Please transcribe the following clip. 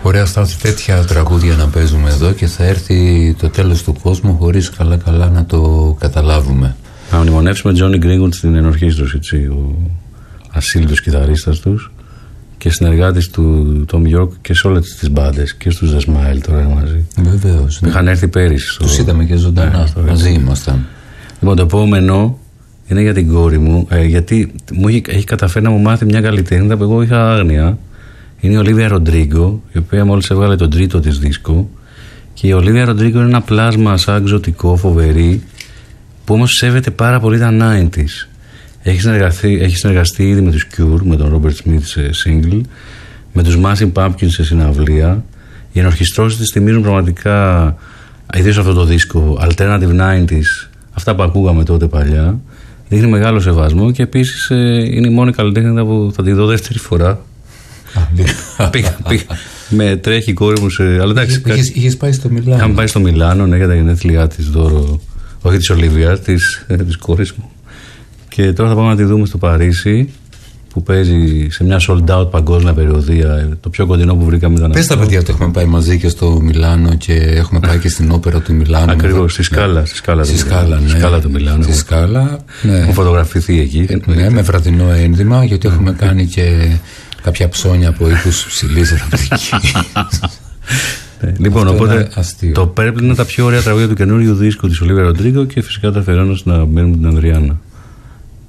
Ωραία, Στάθη, τέτοια τραγούδια να παίζουμε εδώ και θα έρθει το τέλος του κόσμου χωρίς καλά να το καταλάβουμε. Να μνημονεύσουμε Τζόνι Γκρίνγκουντ στην ενορχή τους, έτσι, ο ασύλληπτος κιθαρίστας τους και συνεργάτης του Τόμ Γιόρκ και σε όλες τις μπάντες και στους The Smile τώρα μαζί. Βεβαίως. Ναι. Είχαν έρθει πέρυσι. Τους είδαμε και ζωντανά, μαζί ήμασταν. Λοιπόν, το επόμενο είναι για την κόρη μου, γιατί μου έχει καταφέρει να μου μάθει μια καλλιτέχνητα που εγώ είχα άγνοια. Είναι η Ολίβια Ροντρίγκο, η οποία μόλις έβγαλε τον τρίτο της δίσκο. Και η Ολίβια Ροντρίγκο είναι ένα πλάσμα σαν εξωτικό, φοβερή, που όμως σέβεται πάρα πολύ τα 90's. Έχει συνεργαστεί ήδη με τους Cure, με τον Robert Smith σε single, με τους Massive Pumpkins σε συναυλία. Οι ενορχιστρώσεις της θυμίζουν πραγματικά, ιδίως αυτό το δίσκο, Alternative 90's, αυτά που ακούγαμε τότε παλιά. Δείχνει μεγάλο σεβασμό και επίσης είναι η μόνη καλλιτέχνητα που θα τη δω δεύτερη φορά. Πήγα. Με τρέχει η κόρη μου σε. Αλλά εντάξει. Είχες πάει στο Μιλάνο. Είχαμε πάει στο Μιλάνο, ναι, για τα γενέθλιά της δώρο. Όχι της Ολίβιας, της κόρης μου. Και τώρα θα πάμε να τη δούμε στο Παρίσι, που παίζει σε μια sold out παγκόσμια περιοδία. Το πιο κοντινό που βρήκαμε ήταν. Πες τα παιδιά ότι έχουμε πάει μαζί και στο Μιλάνο και έχουμε πάει και στην όπερα του Μιλάνου. Ακριβώς, στη Σκάλα του Μιλάνου. Στη Σκάλα. Έχουμε φωτογραφηθεί εκεί. Ναι, με βραδινό ένδυμα, γιατί έχουμε κάνει και κάποια ψώνια από οίκους ψηλής εραπτικής. Λοιπόν, οπότε το Purple είναι τα πιο ωραία τραγούδια του καινούριου δίσκου της Ολίβια Ροντρίγκο και φυσικά τα αφιερώνω στην αγαπημένη μου την Ανδριάννα.